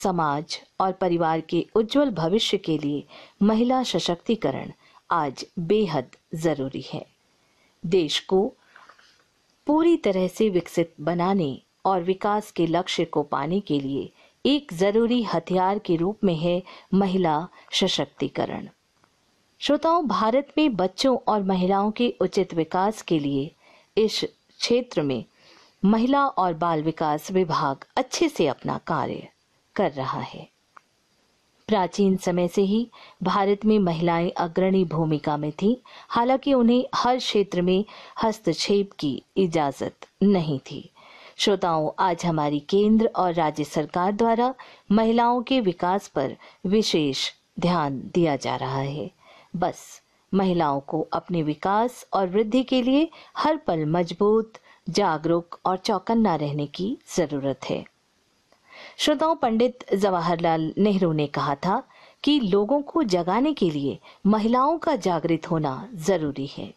समाज और परिवार के उज्जवल भविष्य के लिए महिला सशक्तिकरण आज बेहद जरूरी है। देश को पूरी तरह से विकसित बनाने और विकास के लक्ष्य को पाने के लिए एक जरूरी हथियार के रूप में है महिला सशक्तिकरण। श्रोताओं, भारत में बच्चों और महिलाओं के उचित विकास के लिए इस क्षेत्र में महिला और बाल विकास विभाग अच्छे से अपना कार्य कर रहा है। प्राचीन समय से ही भारत में महिलाएं अग्रणी भूमिका में थीं, हालांकि उन्हें हर क्षेत्र में हस्तक्षेप की इजाजत नहीं थी। श्रोताओं, आज हमारी केंद्र और राज्य सरकार द्वारा महिलाओं के विकास पर विशेष ध्यान दिया जा रहा है। बस महिलाओं को अपने विकास और वृद्धि के लिए हर पल मजबूत, जागरूक और चौकन्ना रहने की जरूरत है। श्रोताओं, पंडित जवाहरलाल नेहरू ने कहा था कि लोगों को जगाने के लिए महिलाओं का जागृत होना जरूरी है।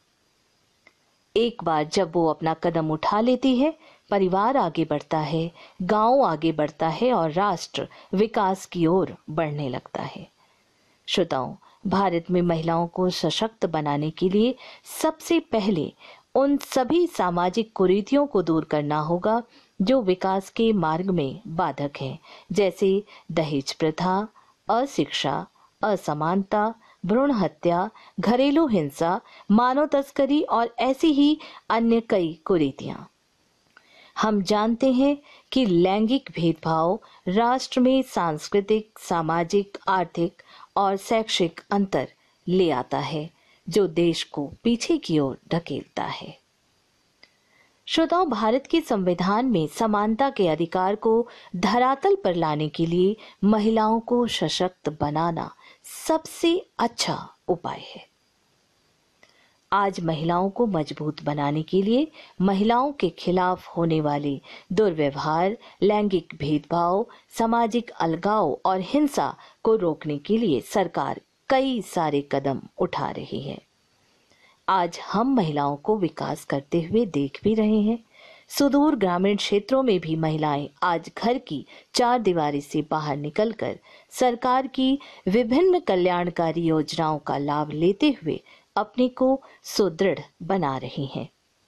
एक बार जब वो अपना कदम उठा लेती है, परिवार आगे बढ़ता है, गांव आगे बढ़ता है और राष्ट्र विकास की ओर बढ़ने लगता है। श्रोताओं, भारत में महिलाओं को सशक्त बनाने के लिए सबसे पहले उन सभी सामाजिक कुरीतियों को दूर करना होगा जो विकास के मार्ग में बाधक हैं, जैसे दहेज प्रथा, अशिक्षा, असमानता, भ्रूण हत्या, घरेलू हिंसा, मानव तस्करी और ऐसी ही अन्य कई कुरीतियां। हम जानते हैं कि लैंगिक भेदभाव राष्ट्र में सांस्कृतिक, सामाजिक, आर्थिक और शैक्षिक अंतर ले आता है, जो देश को पीछे की ओर ढकेलता है। श्रोताओं, भारत के संविधान में समानता के अधिकार को धरातल पर लाने के लिए महिलाओं को सशक्त बनाना सबसे अच्छा उपाय है। आज महिलाओं को मजबूत बनाने के लिए महिलाओं के खिलाफ होने वाले दुर्व्यवहार, लैंगिक भेदभाव, सामाजिक अलगाव और हिंसा को रोकने के लिए सरकार कई सारे कदम उठा रही है। आज हम महिलाओं को विकास करते हुए देख भी रहे हैं। सुदूर ग्रामीण क्षेत्रों में भी महिलाएं आज घर की चार दीवारी से बाहर निकलकर सरकार की विभिन्न कल्याणकारी योजनाओं का लाभ लेते हुए अपने को सुदृढ़ बना रही हैं।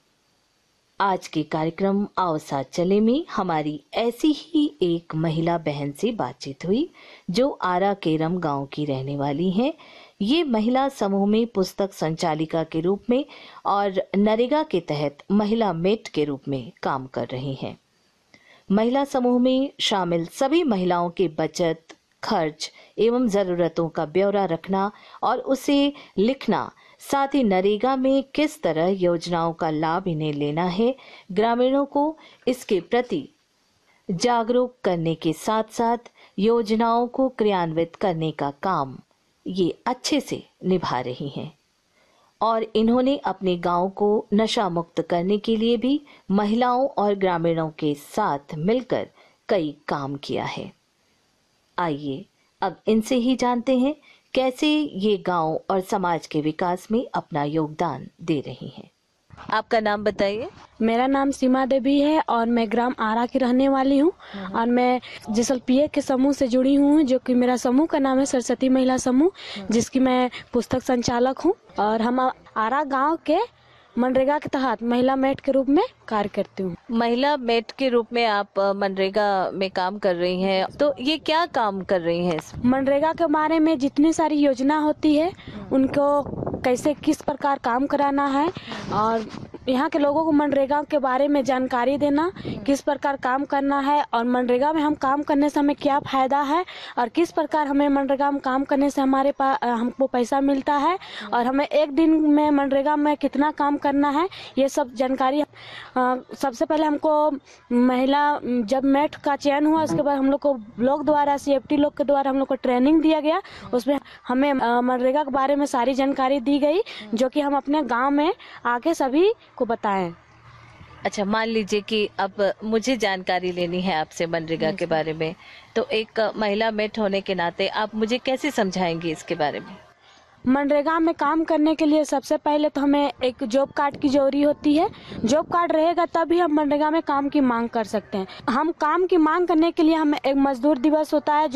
आज के कार्यक्रम आओ साथ चले में हमारी ऐसी ही एक महिला बहन से बातचीत हुई जो आरा केरम गांव की रहने वाली हैं। ये महिला समूह में पुस्तक संचालिका के रूप में और नरेगा के तहत महिला मेट के रूप में काम कर रही हैं। महिला समूह में शामिल सभी महिलाओं के बचत, खर्च एवं जरूरतों का ब्यौरा रखना और उसे लिखना, साथ ही नरेगा में किस तरह योजनाओं का लाभ इन्हें लेना है, ग्रामीणों को इसके प्रति जागरूक करने के साथ साथ योजनाओं को क्रियान्वित करने का काम ये अच्छे से निभा रही हैं। और इन्होंने अपने गांव को नशा मुक्त करने के लिए भी महिलाओं और ग्रामीणों के साथ मिलकर कई काम किया है। आइए अब इनसे ही जानते हैं कैसे ये गांव और समाज के विकास में अपना योगदान दे रही हैं। आपका नाम बताइए। मेरा नाम सीमा देवी है और मैं ग्राम आरा की रहने वाली हूँ और मैं जिसलपीए के समूह से जुड़ी हूँ, जो कि मेरा समूह का नाम है सरस्वती महिला समूह, जिसकी मैं पुस्तक संचालक हूँ। और हम आरा गांव के मनरेगा के तहत महिला मेट के रूप में कार्य करती हूँ। महिला मेट के रूप में आप मनरेगा में काम कर रही हैं, तो ये क्या काम कर रही हैं? मनरेगा के बारे में जितनी सारी योजना होती है उनको कैसे किस प्रकार काम कराना है और यहाँ के लोगों को मनरेगा के बारे में जानकारी देना, किस प्रकार काम करना है और मनरेगा में हम काम करने से हमें क्या फायदा है और किस प्रकार हमें मनरेगा में काम करने से हमारे पास हमको पैसा मिलता है और हमें एक दिन में मनरेगा में कितना काम करना है, ये सब जानकारी। सबसे पहले हमको महिला जब मेट का चयन हुआ उसके बाद हम लोग को ब्लॉक द्वारा CFT लोग के द्वारा हम लोग को ट्रेनिंग दिया गया। उसमें हमें मनरेगा के बारे में सारी जानकारी दी गई जो कि हम अपने गाँव में आके सभी को बताएं। अच्छा, मान लीजिए कि अब मुझे जानकारी लेनी है आपसे मनरेगा के बारे में, तो एक महिला मेट होने के नाते आप मुझे कैसे समझाएंगी इसके बारे में? मनरेगा में काम करने के लिए सबसे पहले तो हमें एक जॉब कार्ड की जरूरी होती है। जॉब कार्ड रहेगा तभी हम मनरेगा में काम की मांग कर सकते हैं। हम काम की मांग करने के लिए हमें एक मजदूर दिवस होता है